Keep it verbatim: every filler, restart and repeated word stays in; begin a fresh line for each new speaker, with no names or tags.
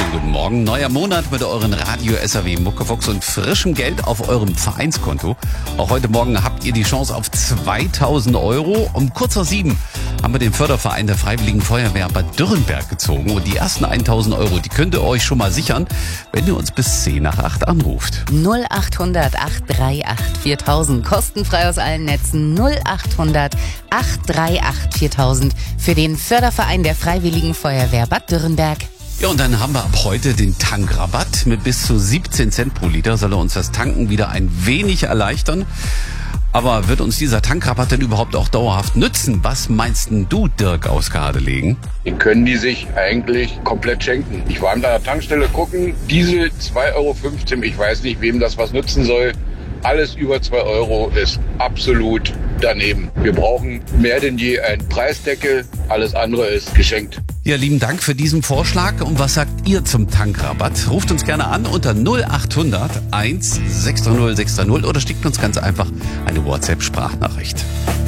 schönen guten Morgen. Neuer Monat mit euren Radio-S A W Muckefuchs und frischem Geld auf eurem Vereinskonto. Auch heute Morgen habt ihr die Chance auf zweitausend Euro. Um kurz vor sieben haben wir den Förderverein der Freiwilligen Feuerwehr Bad Dürrenberg gezogen. Und die ersten tausend Euro, die könnt ihr euch schon mal sichern, wenn ihr uns bis zehn nach acht anruft.
null achthundert acht drei acht viertausend, kostenfrei aus allen Netzen. null achthundert acht drei acht viertausend für den Förderverein der Freiwilligen Feuerwehr Bad Dürrenberg.
Ja, und dann haben wir ab heute den Tankrabatt mit bis zu siebzehn Cent pro Liter. Soll er uns das Tanken wieder ein wenig erleichtern. Aber wird uns dieser Tankrabatt denn überhaupt auch dauerhaft nützen? Was meinst denn du, Dirk aus Gardelegen?
Den können die sich eigentlich komplett schenken. Ich war an der Tankstelle gucken, Diesel zwei Euro fünfzehn, ich weiß nicht, wem das was nützen soll. Alles über zwei Euro ist absolut daneben. Wir brauchen mehr denn je einen Preisdeckel, alles andere ist geschenkt.
Ja, lieben Dank für diesen Vorschlag. Und was sagt ihr zum Tankrabatt? Ruft uns gerne an unter null achthundert eins sechs null sechs null oder schickt uns ganz einfach eine WhatsApp-Sprachnachricht.